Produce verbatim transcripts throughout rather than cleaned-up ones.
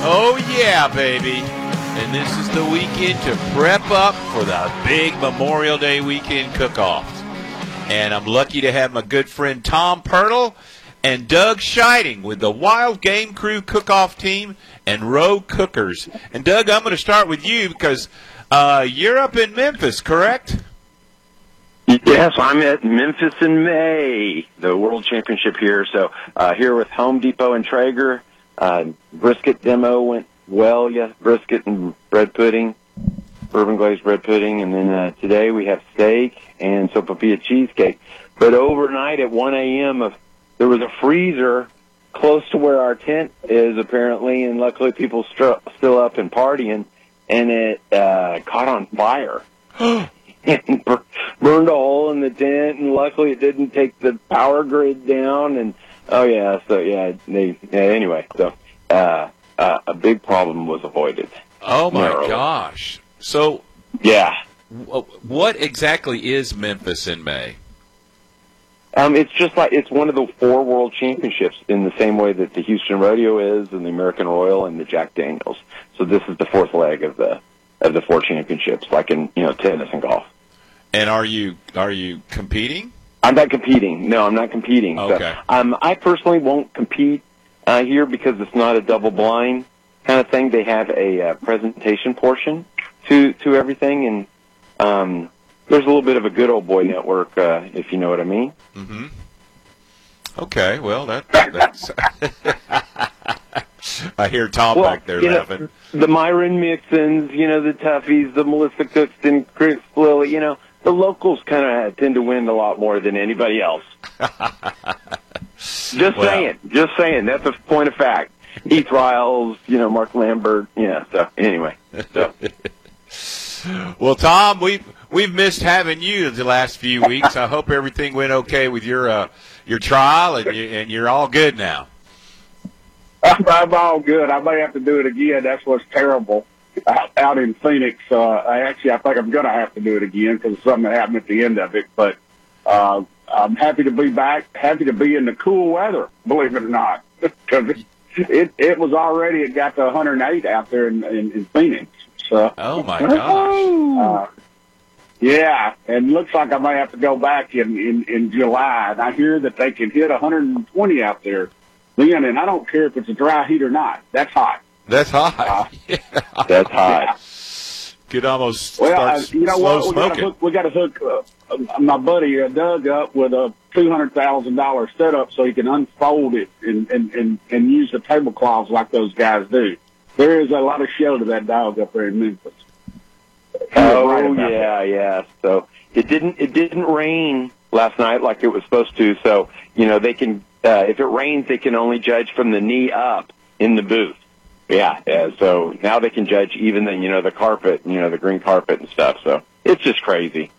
Oh, yeah, baby. And this is the weekend to prep up for the big Memorial Day weekend cook-offs. And I'm lucky to have my good friend Tom Pirtle and Doug Scheiding with the Wild Game Crew cook-off team and Rogue Cookers. And, Doug, I'm going to start with you because uh, you're up in Memphis, correct? Yes, I'm at Memphis in May, the World Championship here. So uh, here with Home Depot and Traeger. Uh, brisket demo went well, yes, brisket and bread pudding, bourbon glazed bread pudding, and then uh, today we have steak and sopapilla cheesecake. But overnight at one a.m., uh, there was a freezer close to where our tent is apparently, and luckily people str- still up and partying, and it uh, caught on fire. And burned a hole in the tent, and luckily it didn't take the power grid down, and oh yeah, so yeah, they, yeah anyway, so uh, uh, a big problem was avoided. Oh my narrowly. gosh! So yeah, what exactly is Memphis in May? Um, it's just like it's one of the four World Championships in the same way that the Houston Rodeo is, and the American Royal, and the Jack Daniels. So this is the fourth leg of the of the four championships, like in you know tennis and golf. And are you are you competing? I'm not competing. No, I'm not competing. Okay. So, um, I personally won't compete uh, here because it's not a double blind kind of thing. They have a uh, presentation portion to to everything, and um, there's a little bit of a good old boy network, uh, if you know what I mean. Mm-hmm. Okay. Well, that that's. I hear Tom well, back there you laughing. Know, the Myron Mixons, you know, the Toughies, the Melissa Cookston, Chris Lilly, you know, the locals kind of tend to win a lot more than anybody else. Just well, saying. Just saying. That's a point of fact. Heath Riles, you know, Mark Lambert, yeah, so anyway. So. Well, Tom, we've, we've missed having you the last few weeks. I hope everything went okay with your uh, your trial, and, you, and you're all good now. I'm all good. I may have to do it again. That's what's terrible out, out in Phoenix. Uh, I actually, I think I'm going to have to do it again because something happened at the end of it. But uh, I'm happy to be back. Happy to be in the cool weather. Believe it or not, because it, it it was already it got to one hundred eight out there in, in, in Phoenix. So oh my gosh. Uh, yeah, and looks like I may have to go back in, in, in July. And I hear that they can hit one hundred twenty out there. Then, and I don't care if it's a dry heat or not. That's hot. That's hot. Uh, yeah. That's hot. Yeah. Could almost well, start uh, you know slow what? We smoking. hook, we got to hook uh, my buddy uh, Doug up with a two hundred thousand dollars setup so he can unfold it and, and, and, and use the tablecloths like those guys do. There is a lot of show to that dog up there in Memphis. Oh right yeah, that. yeah. So it didn't it didn't rain last night like it was supposed to. So you know they can. Uh, if it rains, they can only judge from the knee up in the booth. Yeah, yeah. So now they can judge even the, you know, the carpet, you know, the green carpet and stuff. So it's just crazy.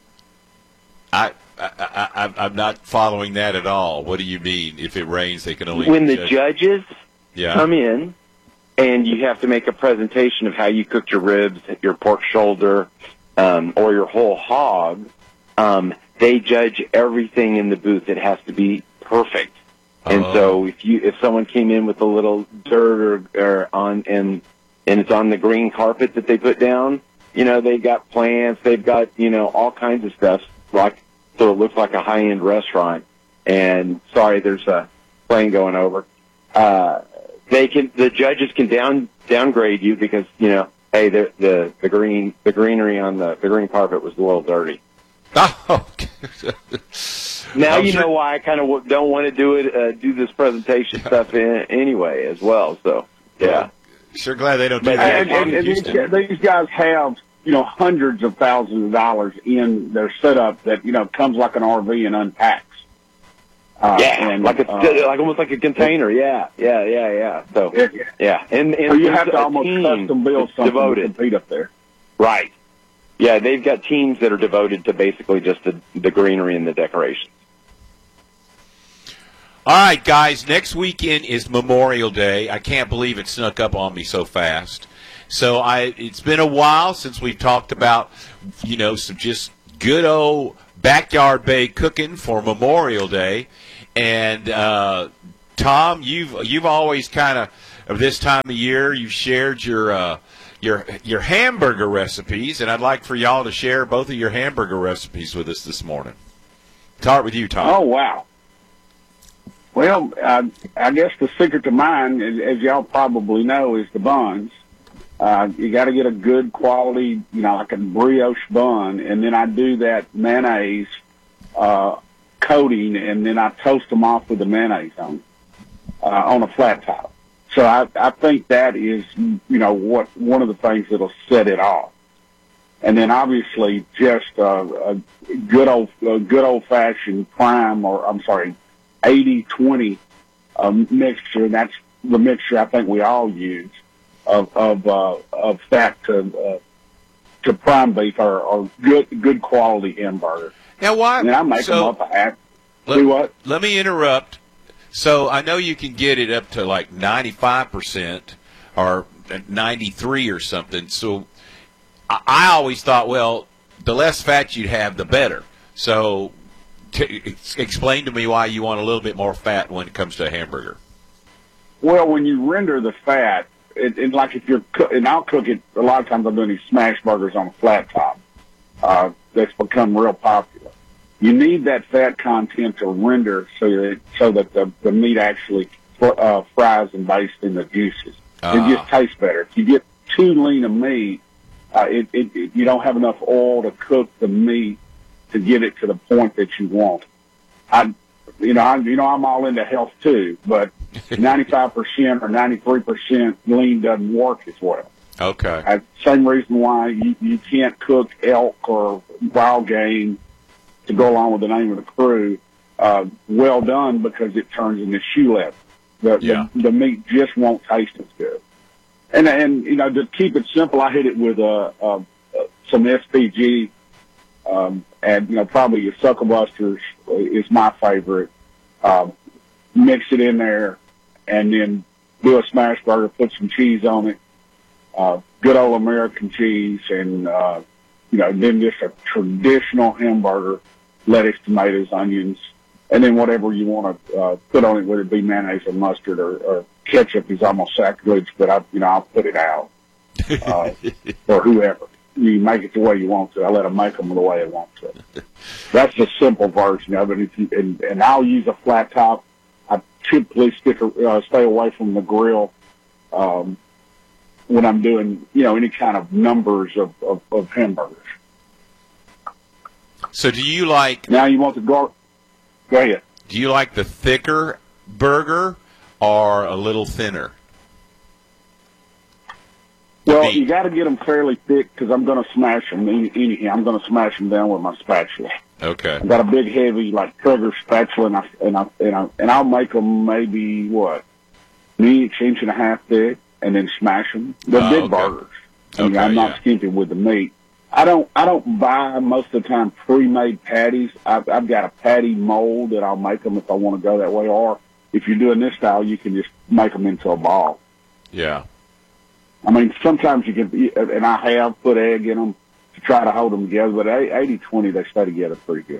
I, I, I, I'm not following that at all. What do you mean? If it rains, they can only when the judge? judges yeah. come in and you have to make a presentation of how you cooked your ribs, your pork shoulder, um, or your whole hog. Um, they judge everything in the booth. It has to be perfect. And oh. so if you if someone came in with a little dirt or, or on and and it's on the green carpet that they put down, you know, they got plants, they've got, you know, all kinds of stuff like so it looks like a high end restaurant. And sorry, there's a plane going over. Uh they can the judges can down downgrade you because, you know, hey, the the, the green the greenery on the, the green carpet was a little dirty. Oh, now I'm you sure. know why I kind of w- don't want to do it, uh, do this presentation stuff in, anyway as well. So yeah, sure glad they don't do But- that And, in and, and these, Houston. guys- these guys have, you know, hundreds of thousands of dollars in their setup that, you know, comes like an R V and unpacks. Uh, yeah, and, like a uh, like almost like a container. Yeah, yeah, yeah, yeah. So Yeah. yeah, and and So you there's have to a almost team custom build that's something devoted, to compete up there. right? Yeah, they've got teams that are devoted to basically just the the greenery and the decorations. All right, guys, next weekend is Memorial Day. I can't believe it snuck up on me so fast. So I, it's been a while since we've talked about, you know, some just good old backyard bay cooking for Memorial Day. And uh, Tom, you've you've always kind of of this time of year. You've shared your uh, your your hamburger recipes, and I'd like for y'all to share both of your hamburger recipes with us this morning. Start with you, Tom. Oh, wow. Well, I, I guess the secret to mine, as, as y'all probably know, is the buns. Uh, you got to get a good quality, you know, like a brioche bun, and then I do that mayonnaise uh, coating, and then I toast them off with the mayonnaise on uh, on a flat top. So I, I think that is, you know, what one of the things that'll set it off. And then obviously just uh, a good old, a good old fashioned prime, or I'm sorry, eighty twenty uh, mixture. That's the mixture I think we all use of of uh, of fat to uh, to prime beef, or, or good good quality hamburger. Now, why? And then I make so, them up. I let, do what? Let me interrupt. So I know you can get it up to like ninety-five percent or ninety-three or something. So I, I always thought, well, the less fat you'd have, the better. So t- explain to me why you want a little bit more fat when it comes to a hamburger. Well, when you render the fat, it, it, like if you're, co- and I'll cook it, a lot of times I'm doing these smash burgers on a flat top. Uh, that's become real popular. You need that fat content to render so that, so that the, the meat actually uh, fries and bastes in the juices. Uh-huh. It just tastes better. If you get too lean of meat, uh, it, it, it, you don't have enough oil to cook the meat to get it to the point that you want. I, you know, I, you know, I'm all into health too, but ninety-five percent or ninety-three percent lean doesn't work as well. Okay. Uh, same reason why you, you can't cook elk or wild game to go along with the name of the crew, uh, well done, because it turns into shoe leather. The, yeah. the, the meat just won't taste as good. And, and, you know, to keep it simple, I hit it with, uh, uh, some S P G, um, and, you know, probably your Sucker Busters is my favorite. Um, mix it in there and then do a smash burger, put some cheese on it, uh, good old American cheese, and, uh, you know, then just a traditional hamburger, lettuce, tomatoes, onions, and then whatever you want to uh, put on it, whether it be mayonnaise or mustard or, or ketchup is almost sacrilege, but I, you know, I'll put it out, uh, or whoever. You make it the way you want to. I let them make them the way they want to. That's the simple version of it. If you, and, and I'll use a flat top. I typically stick, uh, stay away from the grill, um, when I'm doing, you know, any kind of numbers of, of, of hamburgers. So do you like... Now you want to go... Go ahead. Do you like the thicker burger or a little thinner? Well, you got to get them fairly thick, because I'm going to smash them. Any, any, I'm going to smash them down with my spatula. Okay. I've got a big, heavy, like, Traeger spatula, and, I, and, I, and, I, and I'll make them maybe, what, an inch, inch and a half thick, and then smash them. They're oh, big okay. burgers. I mean, okay, I'm not yeah. skimpy with the meat. I don't. I don't buy most of the time pre-made patties. I've, I've got a patty mold that I'll make them if I want to go that way. Or if you're doing this style, you can just make them into a ball. Yeah. I mean, sometimes you can, and I have put egg in them to try to hold them together. But eighty twenty, they stay together pretty good.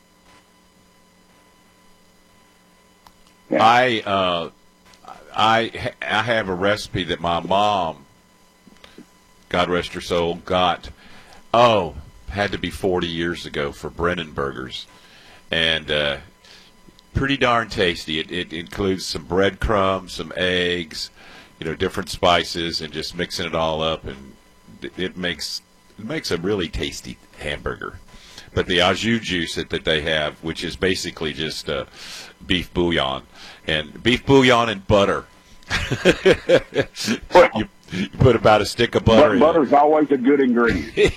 Yeah. I. Uh, I I have a recipe that my mom, God rest her soul, got, oh, had to be forty years ago for Brennan Burgers. And uh, pretty darn tasty. It, it includes some breadcrumbs, some eggs, you know, different spices, and just mixing it all up. And it, it makes it makes a really tasty hamburger. But the au jus juice that, that they have, which is basically just uh, beef bouillon, and beef bouillon and butter. you, you put about a stick of butter. But butter's in always a good ingredient.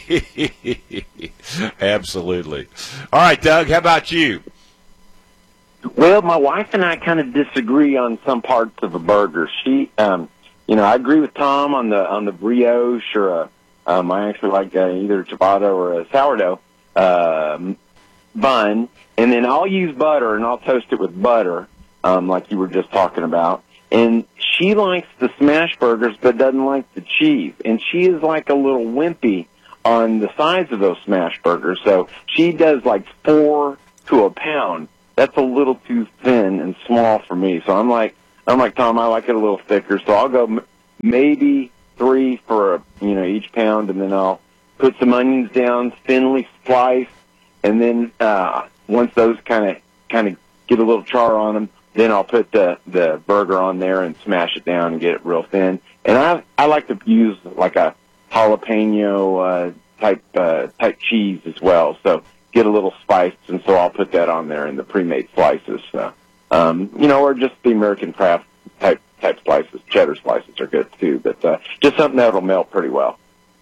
Absolutely. All right, Doug, how about you? Well, my wife and I kind of disagree on some parts of a burger. She, um, you know, I agree with Tom on the on the brioche, or a, um, I actually like uh, either a ciabatta or a sourdough uh, bun, and then I'll use butter and I'll toast it with butter, um, like you were just talking about. And she likes the smash burgers but doesn't like the cheese. And she is like a little wimpy on the size of those smash burgers. So she does like four to a pound. That's a little too thin and small for me. So I'm like, I'm like Tom. I like it a little thicker, so I'll go m- maybe three for a, you know each pound, and then I'll put some onions down, thinly sliced, and then uh, once those kind of kind of get a little char on them, then I'll put the the burger on there and smash it down and get it real thin. And I I like to use like a jalapeno uh, type uh, type cheese as well, so get a little spiced, and so I'll put that on there in the pre-made slices. So, um, you know, or just the American craft type type slices, cheddar slices are good too, but uh, just something that'll melt pretty well.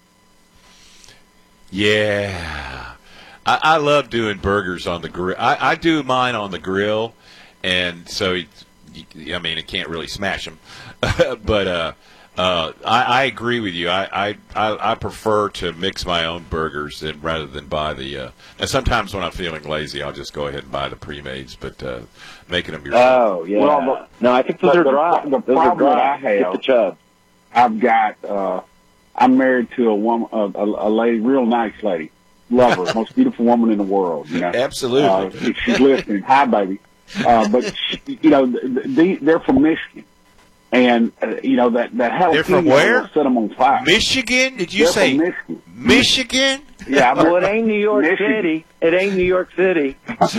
Yeah, I, I love doing burgers on the grill. I, I do mine on the grill, and so it, I mean, it can't really smash them, but uh, uh, I, I agree with you. I, I, I, I prefer to mix my own burgers than, rather than buy the. Uh, and sometimes when I'm feeling lazy, I'll just go ahead and buy the pre-mades, but uh, making them yourself. Oh yeah. Well, no, I think those the, are dry. The, the those problem are dry. that I have, Get the chub. I've got. Uh, I'm married to a woman, a, a, a lady, real nice lady, love her, most beautiful woman in the world. You know, absolutely. Uh, she's listening. Hi, baby. Uh, but she, you know, they, they're from Michigan, and uh, you know that that jalapeno They're from where? will set them on fire. Michigan? Did you they're say from Michigan? Michigan? Yeah, Well, it ain't New York Michigan. City. It ain't New York City.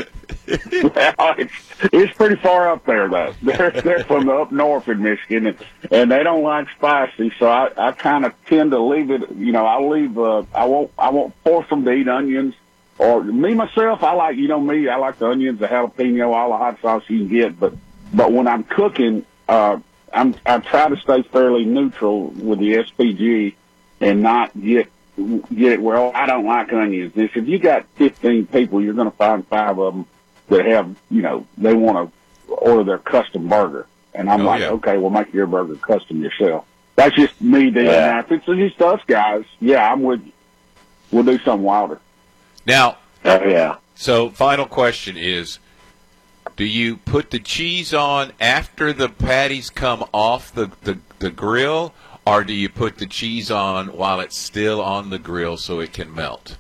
Well, it's, it's pretty far up there, though. They're they're from up north in Michigan, and, and they don't like spicy. So I, I kind of tend to leave it. You know, I leave. Uh, I won't. I won't force them to eat onions. Or me myself, I like. You know me. I like the onions, the jalapeno, all the hot sauce you can get. But but when I'm cooking, uh, I'm I try to stay fairly neutral with the S P G, and not get. get it where, oh, I don't like onions. If you got fifteen people, you're going to find five of them that have, you know, they want to order their custom burger. And I'm Oh, like, yeah. okay, well, make your burger custom yourself. That's just me doing Yeah. that. If it's just us guys, yeah, I'm with you. We'll do something wilder. Now, Oh yeah. so final question is, do you put the cheese on after the patties come off the, the, the grill, or do you put the cheese on while it's still on the grill so it can melt?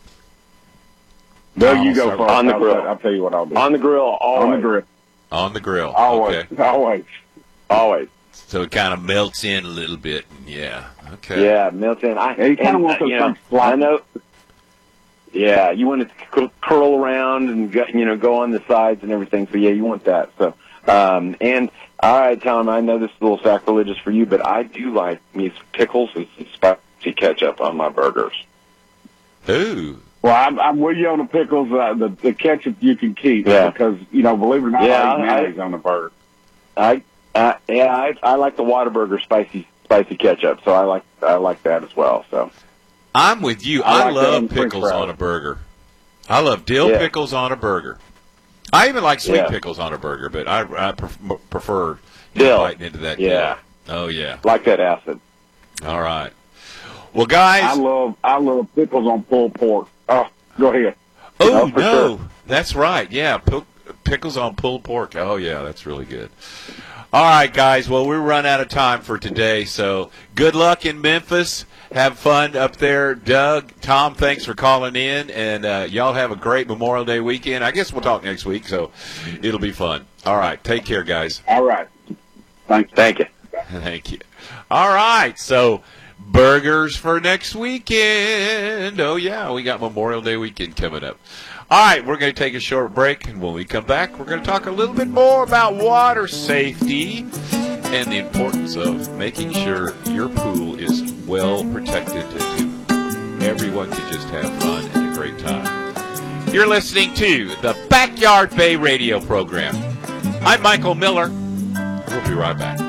There you go so first. on the I'll, grill. I'll tell you what I'll do. On the grill, always. On the grill. On the grill. Always. Okay. Always. Always. So it kind of melts in a little bit. Yeah. Okay. Yeah, melts in. I, Yeah, you kinda and, want uh, those you know, things floppy. I know. Yeah, you want it to cur- curl around and go, you know go on the sides and everything. So yeah, you want that. So um, and all right, Tom, I know this is a little sacrilegious for you, but I do like me some pickles and some spicy ketchup on my burgers. Ooh. Well, I'm, I'm with you on the pickles. Uh, the, the ketchup you can keep Yeah. because, you know, believe it or not, Yeah, I eat I- mayonnaise on the burger. I uh, yeah, I, I like the Whataburger spicy spicy ketchup, so I like I like that as well. So I'm with you. I I, like that love on French pickles fries. on a burger. I love dill Yeah. pickles on a burger. I even like sweet Yeah. pickles on a burger, but I, I pref- prefer you know, Dill. biting into that Yeah. dill. Oh, yeah. like that acid. All right. Well, guys. I love I love pickles on pulled pork. Oh, go ahead. Oh, No, for no. sure. That's right. Yeah, Pil- pickles on pulled pork. Oh, yeah, that's really good. All right, guys. Well, we run out of time for today, so good luck in Memphis. Have fun up there. Doug, Tom, thanks for calling in, and uh, y'all have a great Memorial Day weekend. I guess we'll talk next week, so it'll be fun. All right. Take care, guys. All right. Thank you. Thank you. Thank you. All right, so burgers for next weekend. Oh, yeah, we got Memorial Day weekend coming up. All right, we're going to take a short break, and when we come back, we're going to talk a little bit more about water safety and the importance of making sure your pool is well protected to everyone can just have fun and a great time. You're listening to the Backyard Bay radio program. I'm Michael Miller. We'll be right back.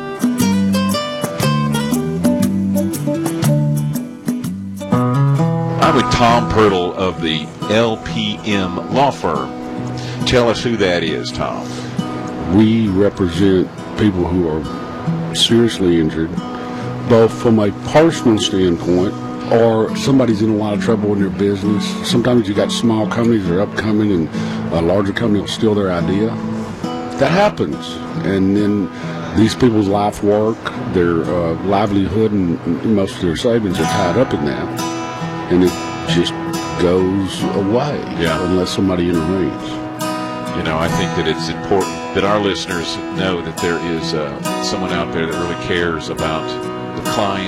I'm with Tom Pirtle of the L P M Law Firm. Tell us who that is, Tom. We represent people who are seriously injured, both from a personal standpoint or somebody's in a lot of trouble in their business. Sometimes you got small companies that are upcoming and a larger company will steal their idea. That happens. And then these people's life work, their uh, livelihood, and most of their savings are tied up in that. And it just goes away Yeah. unless somebody intervenes. You know, I think that it's important that our listeners know that there is uh, someone out there that really cares about the client